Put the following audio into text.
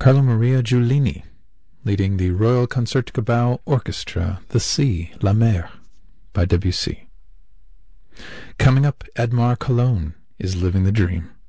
Carlo Maria Giulini, leading the Royal Concertgebouw Orchestra, The Sea, La Mer, by Debussy. Coming up, Edmar Cologne is Living the Dream.